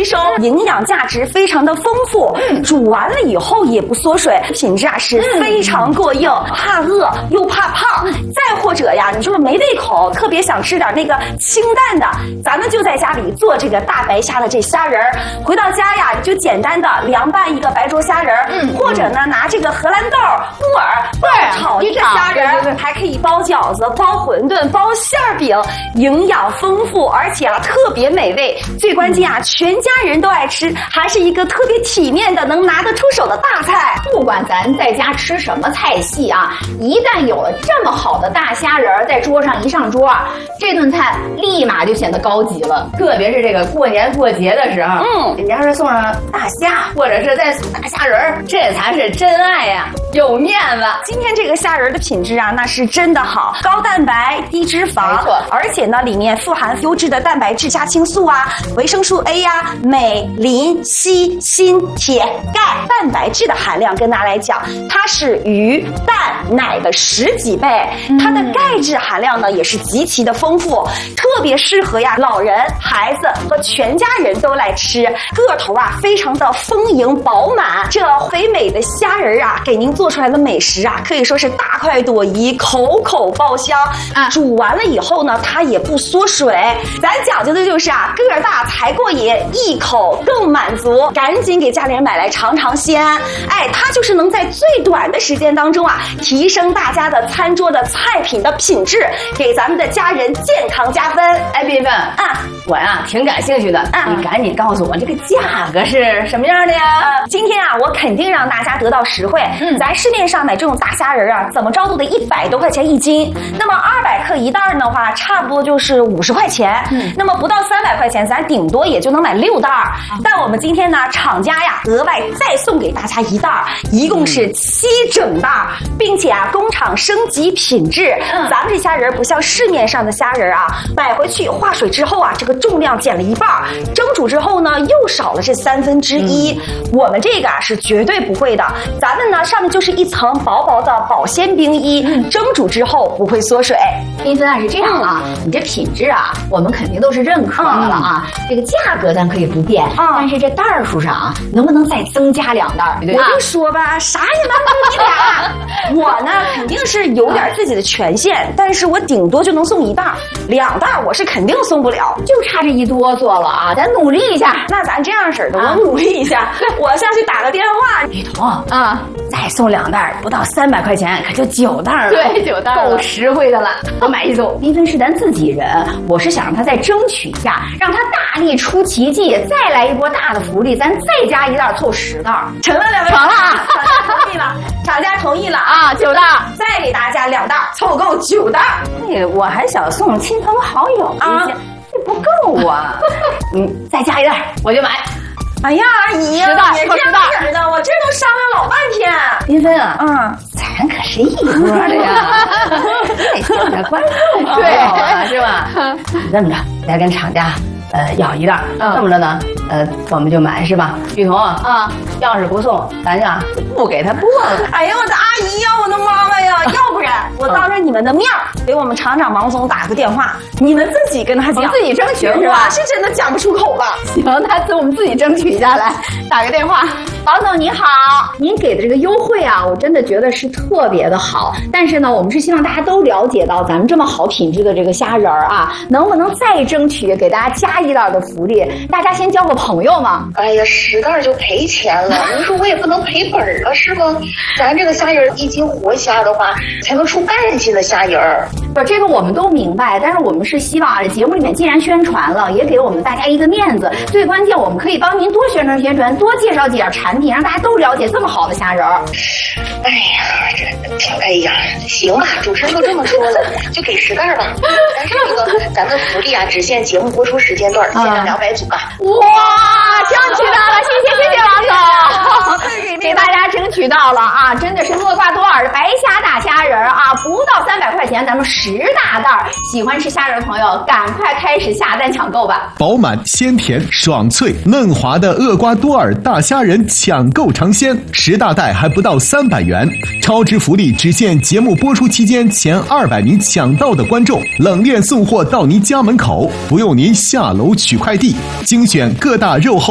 收，营养价值非常的丰富，煮完了以后也不缩水，品质啊是非常过硬，怕饿又怕胖。再或者呀，你就是没胃口，特别想吃点那个清淡的，咱们就在家里做这个大白虾的这虾仁儿，回到家呀就简单的凉拌一个白灼虾仁儿，或者呢拿这个荷兰豆、木耳炒一个虾仁儿，还可以包饺子、包馄饨、包馅饼，营养丰富，而且啊特别美味。最关键啊，全家人都爱吃，还是一个特别体面的、能拿得出手的大菜。 不管咱在家吃什么菜系啊，一旦有了这么好的大虾仁儿在桌上一上桌，这顿菜立马就显得高级了。 特别是这个过年过节的时候，人家是送上大虾，或者是再送大虾仁儿，这才是真爱呀，有面子。 今天这个虾仁的品质啊，那是真的好，高蛋白、低脂肪， 没错， 而且呢，里面富含优质的蛋白质、虾青素啊、维生素 A 呀、镁、磷、硒、锌、铁、钙，蛋白质的含量跟大家来讲，它是鱼、蛋、奶的10几倍，它的钙质含量呢也是极其的丰富，特别适合呀老人、孩子和全家人都来吃。个头啊非常的丰盈饱满，这肥美的虾仁啊，给您做出来的美食啊，可以说是大快朵颐，口口爆香啊！煮完了以后呢，它也不缩水。咱讲究的就是啊，个儿大才过瘾，一口更满足。赶紧给家里人买来尝尝鲜。哎，它就是能在最短的时间当中啊，提升大家的餐桌的菜品的品质，给咱们的家人健康加分。 哎，斌斌啊，我呀挺感兴趣的，你赶紧告诉我这个价格是什么样的呀？ 今天啊，我肯定让大家得到实惠。咱市面上买这种大虾仁啊，怎么着都得100多块钱一斤。那么200克一袋的话，差不多就是50块钱。那么不到300块钱，咱顶多也就能买6袋。但我们今天呢，厂家呀额外再送给大家1袋，一共是7整袋，并且啊，工厂升级品质。咱们这虾仁不像市面上的虾仁啊，买回去化水之后啊，这个重量减了1半，蒸煮之后呢又少了这1/3。我们这个啊是绝对不会的，咱们呢上面就是一层薄薄的保鲜冰衣，蒸煮之后不会缩水。 斌森啊是这样啊，你这品质啊我们肯定都是认可的了啊，这个价格咱可以不变，但是这袋数上啊能不能再增加2袋？ 我就说吧，啥也瞒不住你俩。我呢肯定是有点自己的权限，但是我顶多就能送1袋，2袋我是肯定送不了， 就差这一哆嗦了啊，咱努力一下。 那咱这样式的，我努力一下，我下去打个电话。 雨桐啊，再送2袋，不到300块钱，可就9袋了。 对，9袋够实惠的了。我买一组。斌森是咱自己人，我是想让他再争取一下，让他大力出奇迹，再来一波大的福利，咱再加1袋，凑10袋。 成了2位， 成了啊， 同意了，厂家同意了啊，9袋， 再给大家2袋，凑够9袋。 那我还想送亲朋好友一些，这不够啊。再加1袋，我就买。 哎呀，阿姨呀，你这样式的，我这都商量老半天。 斌森啊，咱可是一桌的呀，得吸引点关注，对，是吧？你这么着，再跟厂家要1袋，这么着呢，我们就买是吧？雨桐啊，要是不送，咱呀不给他播了。 哎呀，我的阿姨呀，我的妈妈呀，要不然我当着你们的面给我们厂长王总打个电话，你们自己跟他讲， 自己争取是吧？ 我是真的讲不出口了。 行，那我们自己争取一下来，打个电话。王总你好，您给的这个优惠啊，我真的觉得是特别的好。但是呢，我们是希望大家都了解到咱们这么好品质的这个虾仁儿啊，能不能再争取给大家加1袋的福利？大家先交个朋友嘛。 哎呀，10袋就赔钱了，你说我也不能赔本啊，是吗？咱这个虾仁1斤活虾的话，才能出半斤的虾仁儿。 不，这个我们都明白，但是我们是希望啊，节目里面既然宣传了，也给我们大家一个面子。最关键，我们可以帮您多宣传，多介绍几点产品，让大家都了解这么好的虾仁儿。 哎呀，哎呀，行吧，主持人都这么说了，就给10袋吧。但是这个咱们福利啊，只限节目播出时间段，限量200组啊。 哇，争取到了，谢谢王总，给大家争取到了啊！真的是厄瓜多尔的白虾大虾仁啊，不到300块钱，咱们10大袋。喜欢吃虾仁的朋友，赶快开始下单抢购吧！ 饱满、鲜甜、爽脆、嫩滑的厄瓜多尔大虾仁抢购尝鲜，10大袋还不到300元，超值福利只限节目播出期间前200名抢到的观众，冷链送货到您家门口，不用您下楼取快递，精选各大肉厚